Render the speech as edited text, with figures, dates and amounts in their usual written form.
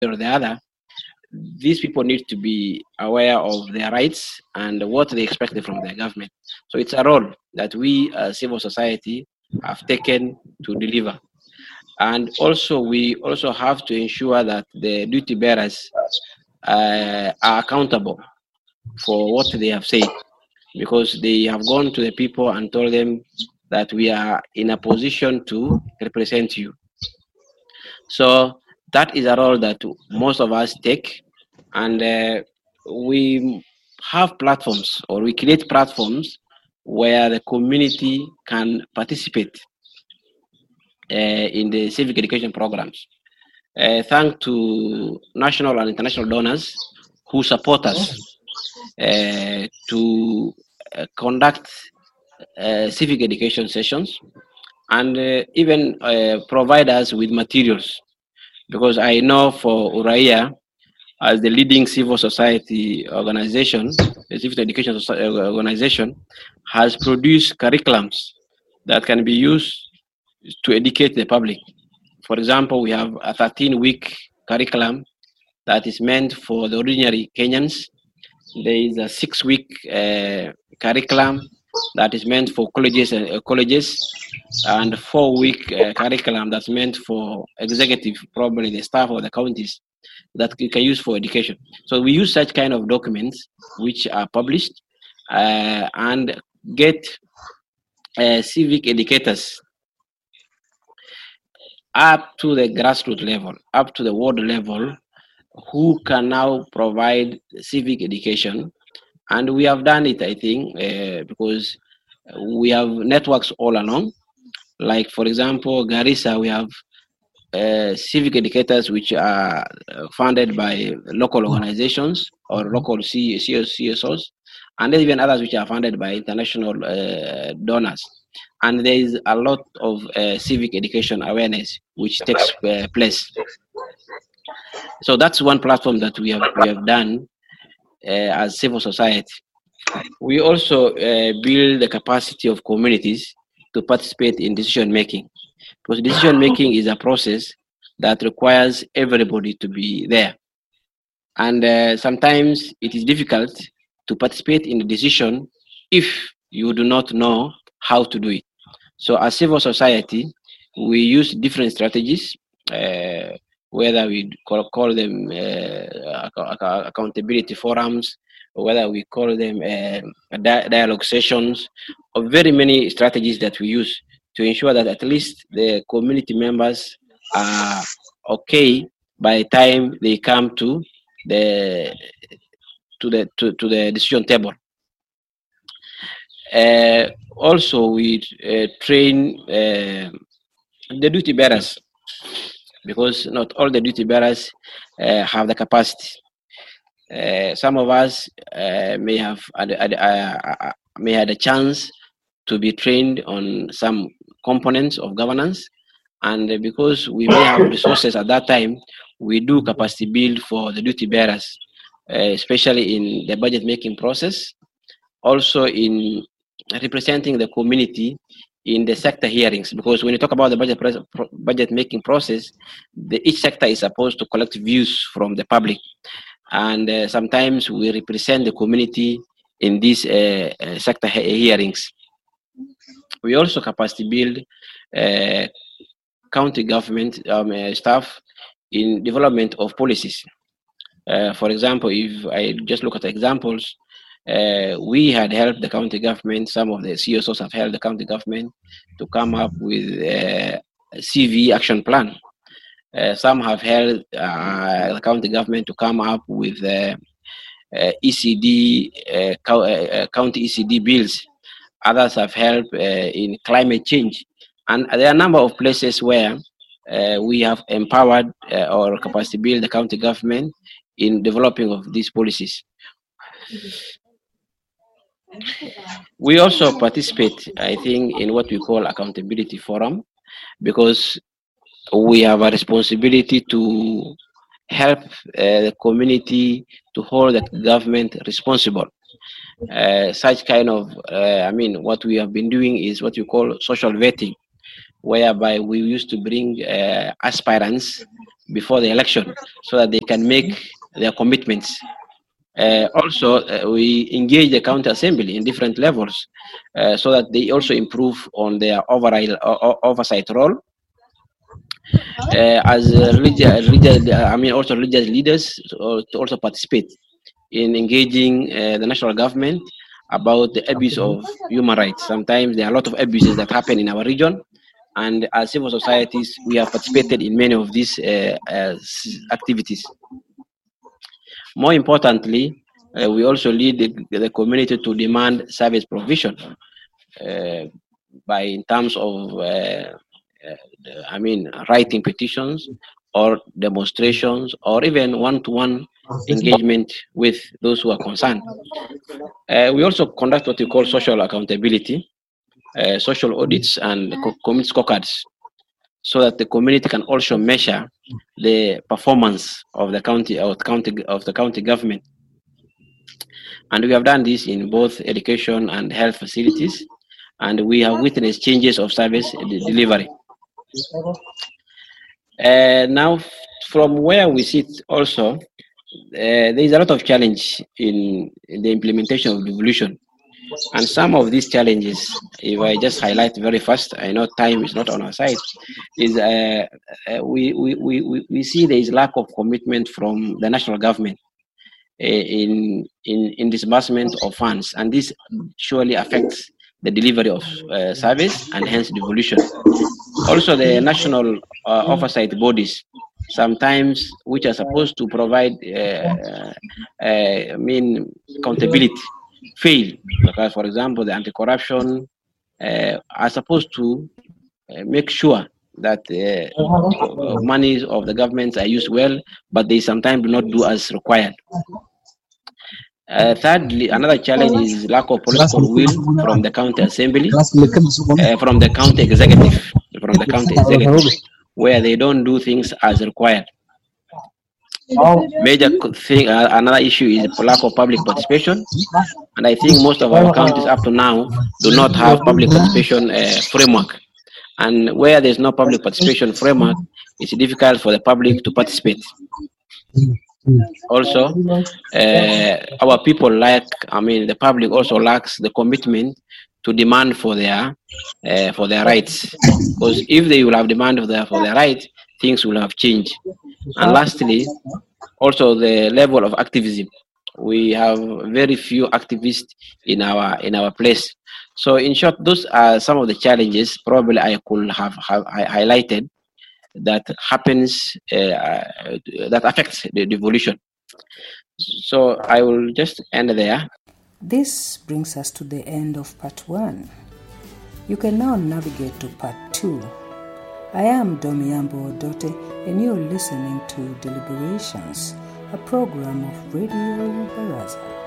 or the other, these people need to be aware of their rights and what they expect from their government. So it's a role that we as civil society have taken to deliver. And also, we also have to ensure that the duty bearers are accountable for what they have said, because they have gone to the people and told them that we are in a position to represent you. So that is a role that most of us take, and we have platforms, or we create platforms where the community can participate in the civic education programs. Thanks to national and international donors who support us to conduct civic education sessions, and even provide us with materials. Because I know for Uraia, as the leading civil society organization, the civil education organization, has produced curriculums that can be used to educate the public. For example, we have a 13-week curriculum that is meant for the ordinary Kenyans. There is a 6-week curriculum that is meant for colleges and 4-week curriculum that's meant for executive, probably the staff of the counties, that you can use for education. So we use such kind of documents which are published and get civic educators up to the grassroots level, up to the ward level, who can now provide civic education. And we have done it, I think, because we have networks all along. Like, for example, Garissa, we have civic educators which are funded by local organizations or local CSOs, and then even others which are funded by international donors. And there is a lot of civic education awareness which takes place. So that's one platform that we have done as civil society. We also build the capacity of communities to participate in decision making, because decision making is a process that requires everybody to be there. And sometimes it is difficult to participate in the decision if you do not know how to do it. So as civil society, we use different strategies, whether we call them accountability forums, or whether we call them dialogue sessions, or very many strategies that we use to ensure that at least the community members are okay by the time they come to the decision table. Also, we train the duty bearers, because not all the duty bearers have the capacity. Some of us may have had a chance to be trained on some components of governance, and because we may have resources at that time, we do capacity build for the duty bearers, especially in the budget making process, also in representing the community in the sector hearings. Because when you talk about the budget making process, each sector is supposed to collect views from the public, and sometimes we represent the community in these sector hearings. We also capacity build county government staff in development of policies. For example, if I just look at examples, we had helped the county government, some of the CSOs have helped the county government to come up with a CV action plan. Some have helped the county government to come up with ECD, county ECD bills. Others have helped in climate change. And there are a number of places where we have empowered or capacity build the county government in developing of these policies. We also participate, I think, in what we call accountability forum, because we have a responsibility to help the community to hold the government responsible. Such kind of, what we have been doing is what we call social vetting, whereby we used to bring aspirants before the election so that they can make their commitments. Also, we engage the county assembly in different levels so that they also improve on their overall oversight role. As also religious leaders to also participate in engaging the national government about the abuse of human rights. Sometimes there are a lot of abuses that happen in our region, and as civil societies, we have participated in many of these activities. More importantly, we also lead the community to demand service provision by in terms of writing petitions or demonstrations or even one-to-one engagement with those who are concerned. We also conduct what we call social accountability, social audits, and community scorecards, so that the community can also measure the performance of the county government. And we have done this in both education and health facilities, and we have witnessed changes of service delivery. Now, from where we sit also, there is a lot of challenge in the implementation of devolution. And some of these challenges, if I just highlight very fast, I know time is not on our side, is we see there is lack of commitment from the national government in disbursement of funds, and this surely affects the delivery of service and hence devolution. Also, the national oversight bodies, sometimes which are supposed to provide accountability, fail, because, for example, the anti-corruption are supposed to make sure that monies of the governments are used well, but they sometimes do not do as required. Thirdly, another challenge is lack of political will from the county assembly, from the county executive, where they don't do things as required. Major thing, another issue is lack of public participation, and I think most of our counties up to now do not have public participation framework. And where there's no public participation framework, it's difficult for the public to participate. Also, our people the public also lacks the commitment to demand for their rights. Because if they will have demand for their rights, things will have changed. And lastly, also the level of activism. We have very few activists in our place. So in short, those are some of the challenges probably I could have highlighted that happens, that affects the devolution. So I will just end there. This brings us to the end of part 1. You can now navigate to part 2. I am Domiyambo Odote, and you're listening to Deliberations, a program of Radio Baraza.